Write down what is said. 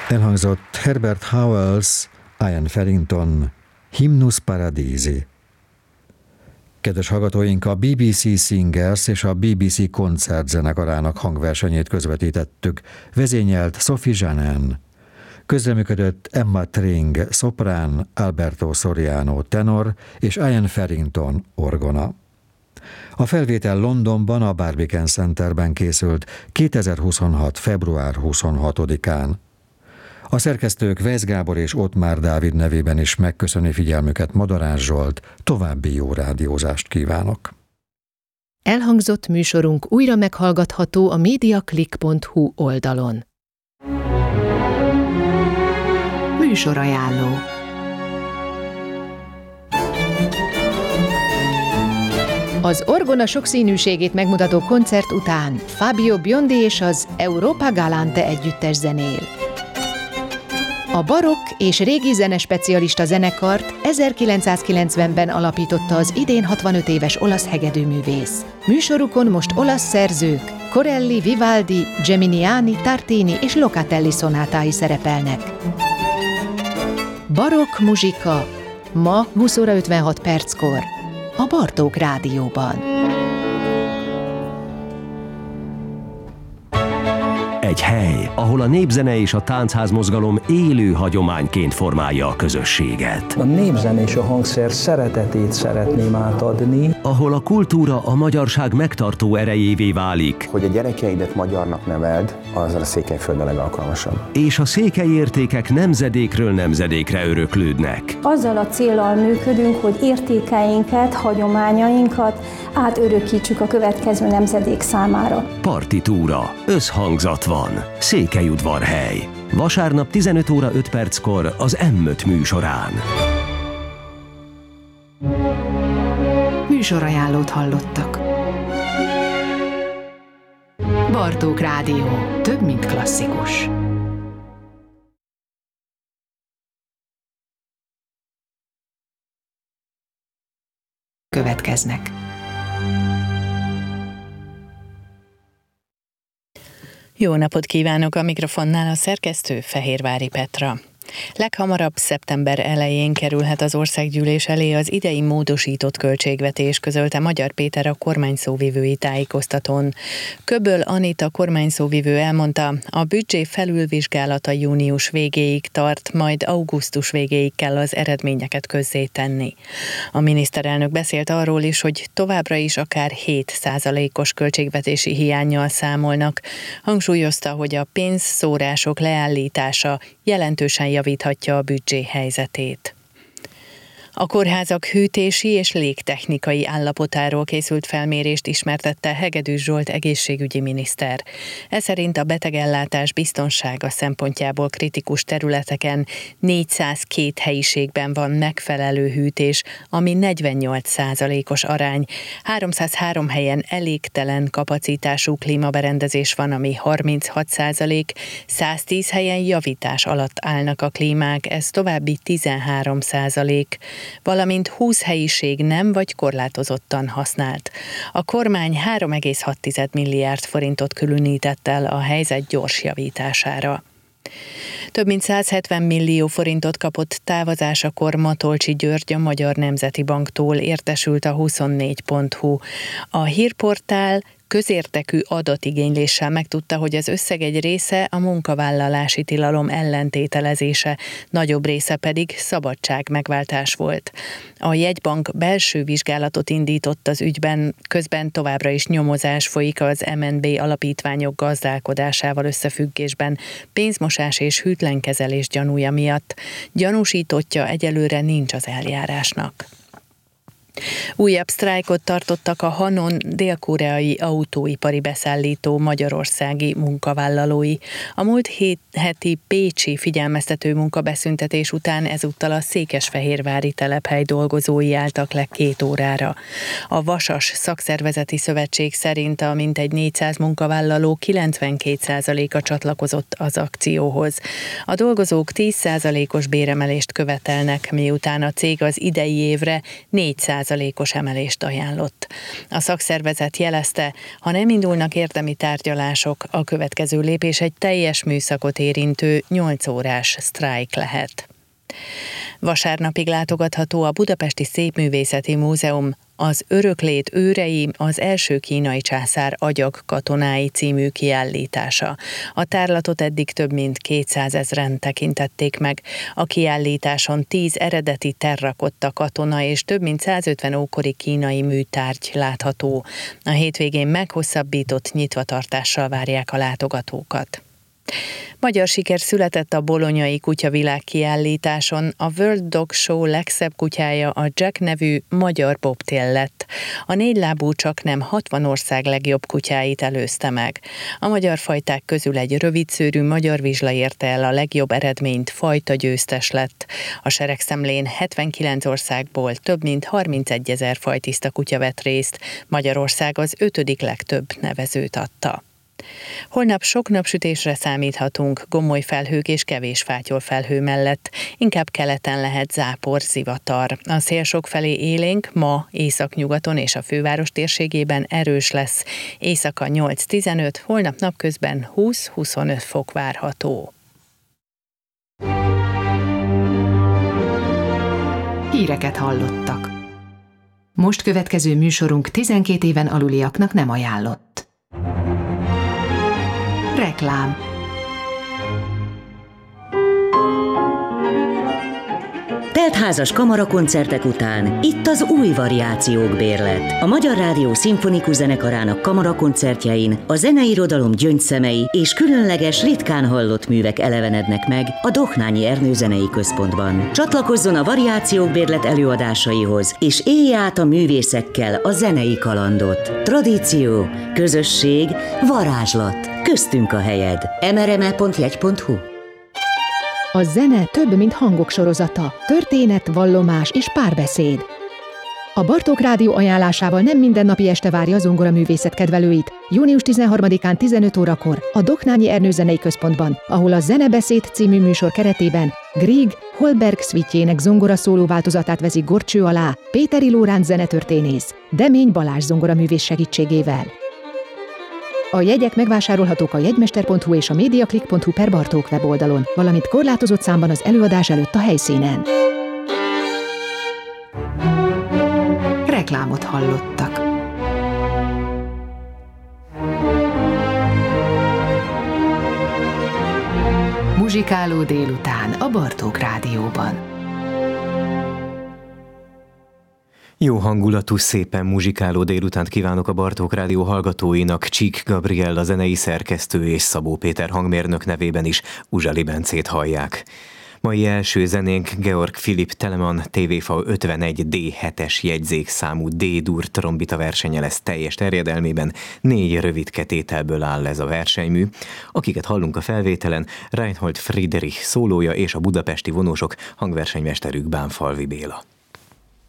Elhangzott Herbert Howells, Ian Farrington, Hymnus Paradisi. Kedves hallgatóink, a BBC Singers és a BBC koncertzenekarának hangversenyét közvetítettük. Vezényelt Sophie Janin. Közreműködött Emma Tring, szoprán, Alberto Soriano, tenor és Ian Farrington, orgona. A felvétel Londonban, a Barbican Centerben készült 2026. február 26-án. A szerkesztők Weisz Gábor és Ottmár Dávid nevében is megköszöni figyelmüket Madarás Zsolt, további jó rádiózást kívánok. Elhangzott műsorunk újra meghallgatható a mediaclick.hu oldalon. Műsorajánló. Az orgona sokszínűségét megmutató koncert után Fabio Biondi és az Europa Galante együttes zenél. A barokk és régi zenespecialista zenekart 1990-ben alapította az idén 65 éves olasz hegedűművész. Műsorukon most olasz szerzők Corelli, Vivaldi, Geminiani, Tartini és Locatelli szonátái szerepelnek. Barokk muzsika ma 20 óra 56 perckor a Bartók Rádióban. Egy hely, ahol a népzene és a táncházmozgalom élő hagyományként formálja a közösséget. A népzene és a hangszer szeretetét szeretném átadni. Ahol a kultúra a magyarság megtartó erejévé válik. Hogy a gyerekeidet magyarnak neveld, az a Székelyföld a legalkalmasabb. És a székely értékek nemzedékről nemzedékre öröklődnek. Azzal a céllal működünk, hogy értékeinket, hagyományainkat átörökítsük a következő nemzedék számára. Partitúra, összhangzat van. Székelyudvarhely. Vasárnap 15 óra 5 perckor az M5 műsorán. Műsorajánlót hallottak. Bartók Rádió. Több, mint klasszikus. Következnek. Jó napot kívánok, a mikrofonnál a szerkesztő Fehérvári Petra. Leghamarabb szeptember elején kerülhet az országgyűlés elé az idei módosított költségvetés, közölte Magyar Péter a kormányszóvivői tájékoztatón. Köböl Anita kormányszóvivő elmondta, a büdzsé felülvizsgálata június végéig tart, majd augusztus végéig kell az eredményeket közzétenni. A miniszterelnök beszélt arról is, hogy továbbra is akár 7%-os költségvetési hiánnyal számolnak. Hangsúlyozta, hogy a pénzszórások leállítása jelentősen javíthatja a büdzsé helyzetét. A kórházak hűtési és légtechnikai állapotáról készült felmérést ismertette Hegedűs Zsolt egészségügyi miniszter. Ez szerint a betegellátás biztonsága szempontjából kritikus területeken 402 helyiségben van megfelelő hűtés, ami 48%-os arány. 303 helyen elégtelen kapacitású klímaberendezés van, ami 36%, 110 helyen javítás alatt állnak a klímák, ez további 13%. Valamint 20 helyiség nem vagy korlátozottan használt. A kormány 3,6 milliárd forintot különített el a helyzet gyors javítására. Több mint 170 millió forintot kapott távozásakor Matolcsy György a Magyar Nemzeti Banktól, értesült a 24.hu. A hírportál közértekű adatigényléssel megtudta, hogy az összeg egy része a munkavállalási tilalom ellentételezése, nagyobb része pedig szabadságmegváltás volt. A jegybank belső vizsgálatot indított az ügyben, közben továbbra is nyomozás folyik az MNB alapítványok gazdálkodásával összefüggésben, pénzmosás és hűtlenkezelés gyanúja miatt. Gyanúsítottja egyelőre nincs az eljárásnak. Újabb sztrájkot tartottak a Hanon dél-koreai autóipari beszállító magyarországi munkavállalói. A múlt heti pécsi figyelmeztető munkabeszüntetés után ezúttal a székesfehérvári telephely dolgozói álltak le 2 órára. A Vasas szakszervezeti szövetség szerint a mintegy 400 munkavállaló 92%-a csatlakozott az akcióhoz. A dolgozók 10%-os béremelést követelnek, miután a cég az idei évre 400 10%-os emelést ajánlott. A szakszervezet jelezte, ha nem indulnak érdemi tárgyalások, a következő lépés egy teljes műszakot érintő 8 órás sztrájk lehet. Vasárnapig látogatható a Budapesti Szépművészeti Múzeum Az öröklét őrei, az első kínai császár agyak katonái című kiállítása. A tárlatot eddig több mint 200 000-en tekintették meg. A kiállításon 10 eredeti terrakotta katona és több mint 150 ókori kínai műtárgy látható. A hétvégén meghosszabbított nyitvatartással várják a látogatókat. Magyar siker született a bolonyai kutyavilág kiállításon, a World Dog Show legszebb kutyája a Jack nevű magyar bobtail lett. A 4 lábú csaknem 60 ország legjobb kutyáit előzte meg. A magyar fajták közül egy rövidszőrű magyar vizsla érte el a legjobb eredményt, fajta győztes lett. A seregszemlén 79 országból több mint 31 000 fajtiszta kutya vett részt, Magyarország az 5. legtöbb nevezőt adta. Holnap sok napsütésre számíthatunk, gomoly felhők és kevés fátyolfelhő mellett, inkább keleten lehet zápor, zivatar. A szél sokfelé élénk, ma északnyugaton és a főváros térségében erős lesz. Éjszaka 8-15, holnap napközben 20-25 fok várható. Híreket hallottak. Most következő műsorunk 12 éven aluliaknak nem ajánlott. Reklám. Teltházas kamarakoncertek után itt az új variációk bérlet. A Magyar Rádió Szimfonikus Zenekarának kamarakoncertjein a zeneirodalom gyöngyszemei és különleges, ritkán hallott művek elevenednek meg a Dohnányi Ernő Zenei Központban. Csatlakozzon a variációk bérlet előadásaihoz, és élje át a művészekkel a zenei kalandot. Tradíció, közösség, varázslat. Köztünk a helyed. mrme.jegy.hu. A zene több, mint hangok sorozata, történet, vallomás és párbeszéd. A Bartók Rádió ajánlásával nem mindennapi este várja a zongoraművészet kedvelőit. Június 13-án 15 órakor a Dohnányi Ernő Zenei Központban, ahol a Zenebeszéd című műsor keretében Grieg Holberg szvítjének zongora szóló változatát veszik górcső alá Péteri Lóránc zenetörténész, Demény Balázs zongoraművész segítségével. A jegyek megvásárolhatók a jegymester.hu és a mediaclick.hu/Bartók weboldalon, valamint korlátozott számban az előadás előtt a helyszínen. Reklámot hallottak. Muzsikáló délután a Bartók Rádióban. Jó hangulatú, szépen muzsikáló délutánt kívánok a Bartók Rádió hallgatóinak. Csík Gabriella zenei szerkesztő és Szabó Péter hangmérnök nevében is Uzsali Bencét hallják. Mai első zenénk Georg Philipp Telemann TVV 51 D7-es jegyzékszámú D-dur trombita versenye lesz teljes terjedelmében. 4 rövidke tételből áll ez a versenymű. Akiket hallunk a felvételen, Reinhold Friedrich szólója és a budapesti vonósok, hangversenymesterük Bánfalvi Béla.